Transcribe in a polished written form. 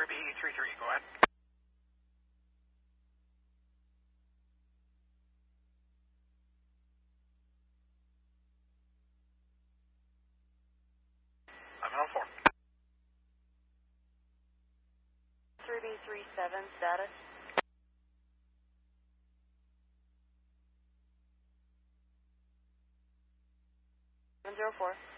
Derby 33, go ahead. I'm on 4. 3B37 status. 704.